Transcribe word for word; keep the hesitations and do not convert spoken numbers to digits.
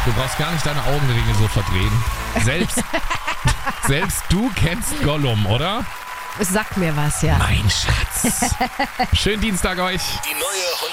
Du brauchst gar nicht deine Augenringe so verdrehen. Selbst, selbst du kennst Gollum, oder? Sag mir was, ja. Mein Schatz. Schönen Dienstag euch. Die neue